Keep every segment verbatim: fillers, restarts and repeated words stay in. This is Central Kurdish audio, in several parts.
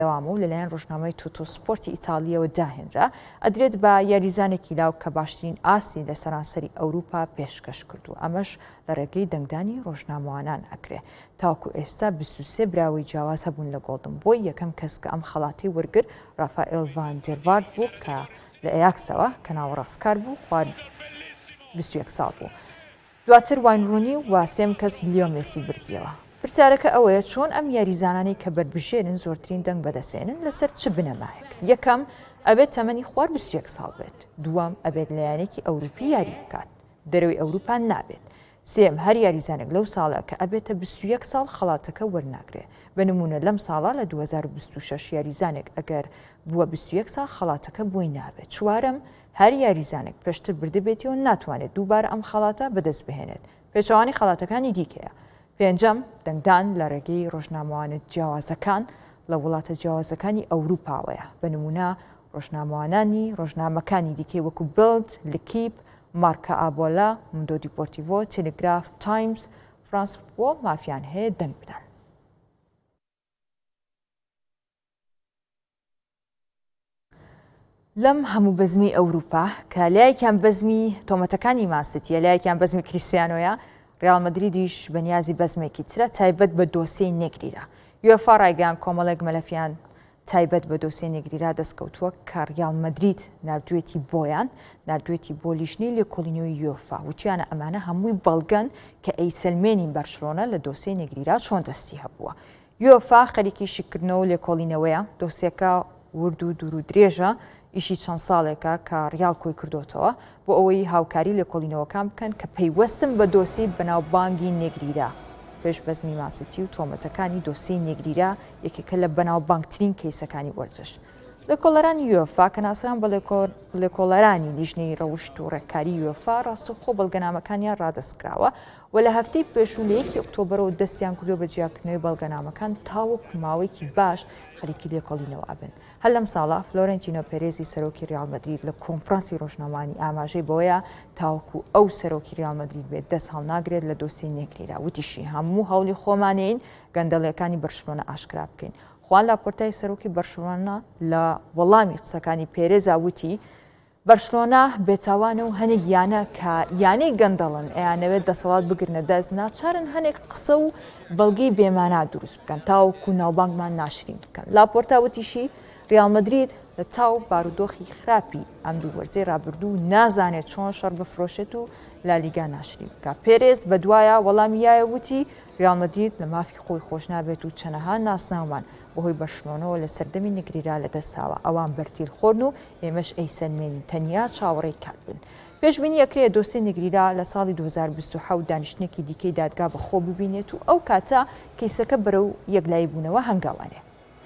دەوام و لەلایەن ڕۆژنامەی توتۆ سپۆرتی ئیتالیەوە داهێنرا ئەدرێت بە یاریزانێکی لاو کە باشترین ئاستی لە سەرانسەری ئەوروپا پێشکەش کردو ئەمەش لە ڕێگەی دەنگدانی ڕۆژنامەوانان ئەکرێ تاوکو ئێستا بیست و سێ براوی جیاواز هەبوون لە گۆڵدن بۆی یەکەم کەس کە ئەم خەڵاتی وەرگر ڕافائێل ڤان دێر ڤارد بوو کە لە ئەیاکسەوە کە ناوەڕاستکار بوو خوارد بیست و یەک ساڵ بوو دواتر واین ڕوونی و سێم کەس لیۆ مێسی بردیەوە پرسیارەکە ئەوەیە چۆن ئەم یاریزانانی کە بەربژێرن زۆرترین دەنگ بەدەسێنن لەسەر چ بنەمایەک یەکەم ئەبێت تەمەنی خوار بیست و یەک ساڵ بێت دووەم ئەبێت لایەنێکی ئەوروپی یاری بکات دەرەوەی ئەوروپا نابێت سێم هەر یاریزانێک لەو ساڵە کە ئەبێتە بیست و یەک ساڵ خەڵاتەکە وەرناگرێ بە نمونە لەم ساڵە لە دوو هەزار و بیست و شەش یاریزانێک ئەگەر بووە بیست و یەک ساڵ خەڵاتەکە بۆی نابێت چوارەم هەر یاریزانێک پێشتر بردەبێتەوە ناتوانێت دووبارە ئەم خەڵاتە بەدەست بهێنێت پێچەوانی خەڵاتەکانی دیکەیە پێنجەم دەنگدان لە ڕێگەی ڕۆژنامەوانت جیاوازەکان لە وڵاتە جیاوازەکانی ئەوروپاوەیە بە نمونە ڕۆژنامەوانانی ڕۆژنامەکانی دیکەی وەکو بڵد لکیپ مارکە ئابۆلا موندۆ دیپۆرتیڤۆ تێلگراف تایمز فرانس بۆ مافیان هەیە دەنگ بدەن لەم هەموو بەزمی ئەوروپا کە لایەکیان بەزمی تۆمەتەکانی ماستیە لایەکیان بەزمی کریستیانۆیە ڕیال مەدریدیش بەنیازی بەزمێکی ترە تایبەت بە دۆسیەی نێگریرا یوێفا ڕایگەیان کۆمەڵێک مەلەفیان تایبەت بە دۆسیە نێگریرا دەستکەوتووە کە ڕیال مەدرید نردوێتی بۆیان نردوێتی بۆ لیژنەی لێکۆڵینەوەی یوێفا وتیانە ئەمانە هەمووی بەڵگەن کە ئەیسلمێنین بەرشلۆنە لە دۆسیە نێگریرا چۆن دەستی هەبووە یوێفا خەریکی شیکردنەوە لێکۆڵینەوەیە دۆسیەکە ورد و دوور و درێژە ئیشی چەند ساڵێکە کە ڕیال کۆی کردوتەوە بۆ ئەوەی هاوکاری لە کۆڵینەوەکان بکەن کە پەیوەستن بە دۆسی بەناوبانگی نێگریرا پێش بەزمی ماسیتی و تۆمەتەکانی دۆسی نێگریرا یەکێکە لە بەناوبانگترین کەیسەکانی وەرزش لە کۆڵەرانی یوێفا کە ناسران بە لێکۆڵەرانی لیژنەی ڕەوشت و ڕێککاری یوێفا ڕاستەوخۆ بەڵگەنامەکانیان ڕادەستکراوە و لە هەفتەی پێشوو لە یەکی ئۆکتۆبەرەوە دەستیان کردو بە جیاکردنەوەی بەڵگەنامەکان تاوەکو ماوەیەکی باش خەریکی لێکۆڵینەوە ئەبن هەر لەم ساڵە فلۆرنتینۆ پێرێزی سەرۆکی ریال مەدرید لە کۆنفرانسی ڕۆژنامەوانی ئاماژەی بۆیە تاوەکو ئەو سەرۆکی ریال مەدرید بێت دەست هەڵناگرێت لە دۆسی نێگریرا وتیشی هەموو هەوڵی خۆمانین گەندەڵیەکانی بەرشلۆنە ئاشکرا بکەین خوان لاپۆرتای سەرۆکی بەرشلۆنە لە وەڵامی قسەکانی پێرێزا وتی بەرشلۆنە بێتاوانە و هەنێک یانە کە یانەی گەندەڵن ئەیانەوێت دەسەڵات بگرنە دەست ناچارن هەنێک قسە و بەڵگەی بێمانە دروست بکەن تاوەکو ناوبانگمان ناشرین بکەن لاپۆرتا وتیشی ریال مەدرید لە تاو بارودۆخی خراپی ئەم دوو وەرزەی ڕابردوو نازانێت چۆن شەڕ بفرۆشێت و لالیگا ناشری بکە پێرێز بە دوایە وەڵامیایە وتی ریال مەدرید لە مافی خۆی خۆش نابێت و چەنەها ناسناومان بەهۆی بەرشلۆنەوە لە سەردەمی نێگریرا لەدەستاوە ئەوان بەرتیل خۆرن و ئێمەش ئەیسەلمێنین تەنیا چاوەڕێی کات بن پێشبینی ئەکرێت دۆسی نێگریرا لە ساڵی دوو هەزار و بیست و حەوت دانیشتنێکی دیکەی دادگا بەخۆ ببینێت و ئەو کاتە کەیسەکە بەرەو یەکلایی بوونەوە هەنگاوانێ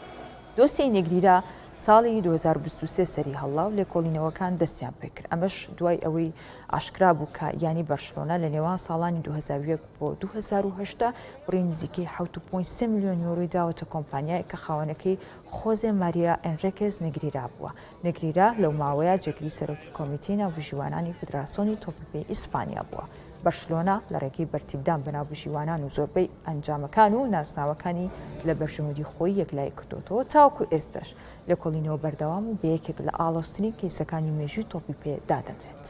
دۆسی نێگریرا ساڵی دوو هەزار و بیست و سێ سەری هەڵا و لێکۆڵینەوەکان دەستیان پێکرد ئەمەش دوای ئەوەی ئاشکرا بوو کە یانی بەرشلۆنە لە نێوان ساڵانی دوو هەزار و یەک بۆ دوو هەزار و هەشت بڕی نزیکەی حەوت و پۆینت سێ ملیۆن یۆرۆی داوەتە کۆمپانیای کە خاوەنەکەی خۆزێ ماریا ئەنریکێز نێگریرا بووە نێگریرا لەو ماوەیە جێگری سەرۆکی کۆمیتەی ناوبژیوانانی فدراسیۆنی تۆپیپی ئیسپانیا بووە بەرشلۆنە لە ڕێگەی بەرتیبدان بەناوبژیوانان و زۆربەی ئەنجامەکان و ناسناوەکانی لە بەرژەوەندی خۆی یەکلای کردوتەوە تاوکو ئێستش لە کۆڵینەوە بەردەوام و بە یەکێک لە ئاڵۆستنی کەیسەکانی مێژووی تۆپی پێ دادەبرێت.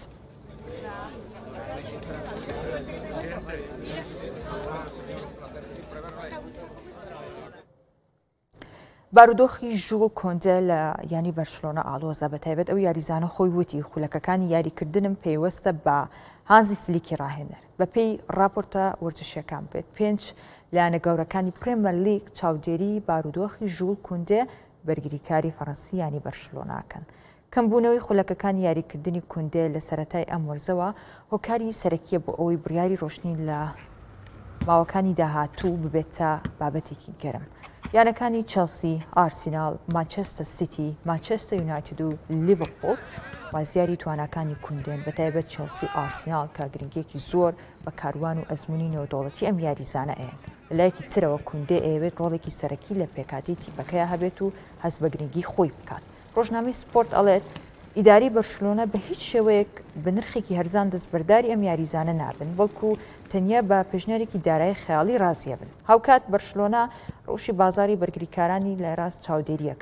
بارودۆخی ژوو کۆندە لە ینی بەرشلۆنە ئاڵۆزە بەتایبەت ئەو یاریزانە خۆی وتی خولەکەکانی یاریکردنم پێیوەستە بە هانزی فلیکی ڕاهێنەر بەپێی راپۆرتە وەرزشیەکان بێت پێنج لایەنە گەورەکانی پرێمەر لیگ چاودێری بارودۆخی ژوول کوندێ بەرگریکاری فەڕەنسی ینی بەرشلۆناکەن کەمبوونەوەی خولەکەکانی یاریکردنی کوندێ لە سەرەتای ئەم وەرزەوە هۆکاری سەرەکیە بۆ ئەوەی بڕیاری ڕۆشنی لە ماوەکانی داهاتوو ببێتە بابەتێکی گەرم یانەکانی چەلسی ئارسینال مانچەستە سیتی مانچەستە یونایتد و لیڤەرپۆڵ وازیاری تواناکانی کوندێن بەتایبەت چەلسی ئارسینال کە گرنگێکی زۆر بە کاروان و ئەزمموی نێودوڵەتی ئەم یاریزانە ئەیەن لەلایەکی ترەوە کوندێ ئەوێت ڕۆڵێکی سەرەکی لە پێکاتی تیپەکەیە هەبێت و هەست بە گرنگی خۆی بکات ڕۆژنامەی سپۆرت ئەڵێت ئیداری بەرشلۆنە بە هیچ شێوەیەک بە نرخێکی هەرزان دەستبەرداری ئەم یاریزانە نابن بەڵکو تەنیا بە پێشنەرێکی دارایی خەیاڵی ڕازیە بن هاوکات بەرشلۆنە ڕۆژی بازاری بەرگریکارانی لە ڕاست چاودێریەکە